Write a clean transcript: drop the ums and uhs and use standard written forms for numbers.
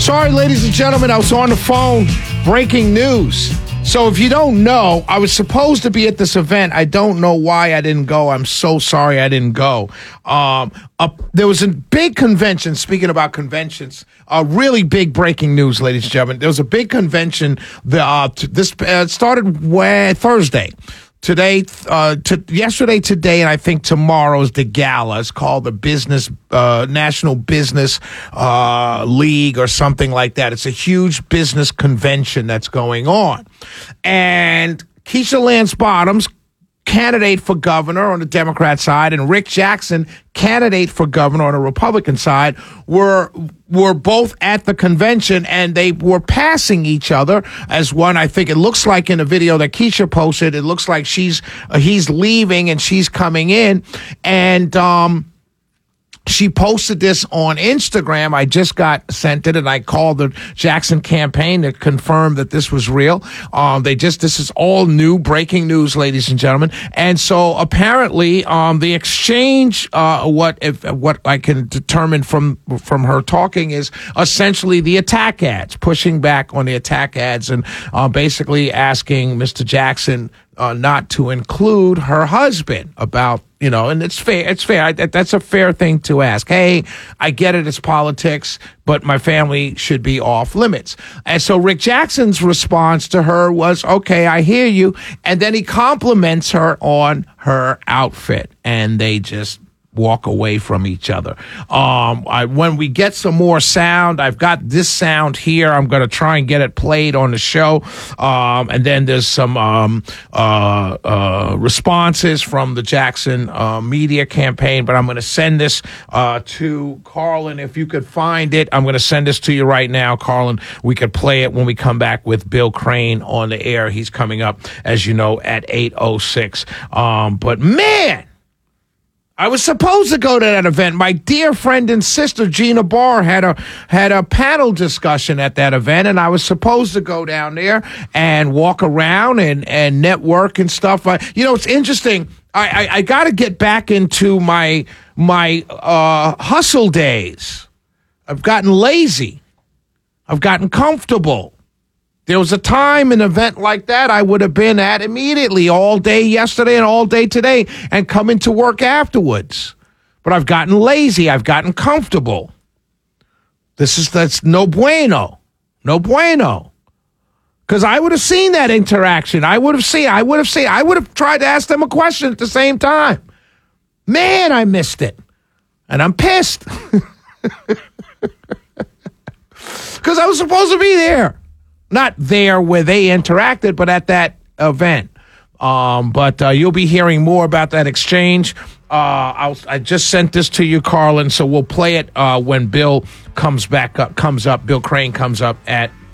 Sorry, ladies and gentlemen, I was on the phone. Breaking news. So if you don't know, I was supposed to be at this event. I don't know why I didn't go. I'm so sorry I didn't go. There was a big convention, speaking about conventions, really big breaking news, ladies and gentlemen. There was a big convention. This started Thursday. Yesterday, today, and I think tomorrow is the gala. It's called the National Business League or something like that. It's a huge business convention that's going on. And Keisha Lance Bottoms, candidate for governor on the Democrat side, and Rick Jackson, candidate for governor on the Republican side, were both at the convention, and they were passing each other as one. I think it looks like in the video that Keisha posted, it looks like he's leaving and she's coming in, and she posted this on Instagram. I just got sent it, and I called the Jackson campaign to confirm that this was real. This is all new, breaking news, ladies and gentlemen. And so apparently, the exchange, what I can determine from her talking is essentially the attack ads, pushing back on the attack ads, and basically asking Mr. Jackson not to include her husband about, and it's fair. It's fair. That's a fair thing to ask. Hey, I get it. It's politics, but my family should be off limits. And so Rick Jackson's response to her was, okay, I hear you. And then he compliments her on her outfit, and they just walk away from each other. When we get some more sound, I've got this sound here. I'm going to try and get it played on the show. And then there's some responses from the Jackson media campaign, but I'm going to send this to Carlin. If you could find it, I'm going to send this to you right now, Carlin. We could play it when we come back with Bill Crane on the air. He's coming up, as you know, at 8:06. But man, I was supposed to go to that event. My dear friend and sister Gina Barr had a panel discussion at that event, and I was supposed to go down there and walk around and network and stuff. It's interesting. I got to get back into my hustle days. I've gotten lazy. I've gotten comfortable. There was a time, an event like that, I would have been at immediately all day yesterday and all day today and come into work afterwards. But I've gotten lazy. I've gotten comfortable. That's no bueno. No bueno. Because I would have seen that interaction. I would have tried to ask them a question at the same time. Man, I missed it. And I'm pissed. Because I was supposed to be there. Not there where they interacted, but at that event. But you'll be hearing more about that exchange. I just sent this to you, Carlin, so we'll play it when Bill comes up. Bill Crane comes up at